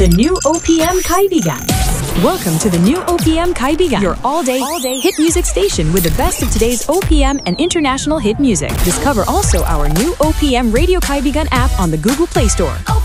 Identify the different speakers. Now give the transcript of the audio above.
Speaker 1: The new OPM Kaibigan. Welcome to the new OPM Kaibigan, your all-day hit music station with the best of today's OPM and international hit music. Discover also our new OPM Radio Kaibigan app on the Google Play Store.